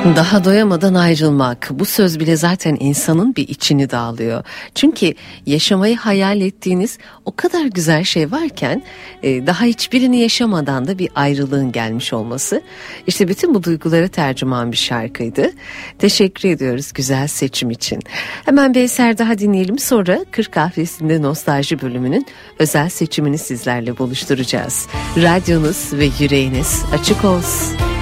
Daha doyamadan ayrılmak. Bu söz bile zaten insanın bir içini dağılıyor. Çünkü yaşamayı hayal ettiğiniz o kadar güzel şey varken daha hiçbirini yaşamadan da bir ayrılığın gelmiş olması. İşte bütün bu duygulara tercüman bir şarkıydı. Teşekkür ediyoruz güzel seçim için. Hemen bir eser daha dinleyelim, sonra Kır Kahvesi'nde Nostalji bölümünün özel seçimini sizlerle buluşturacağız. Radyonuz ve yüreğiniz açık olsun.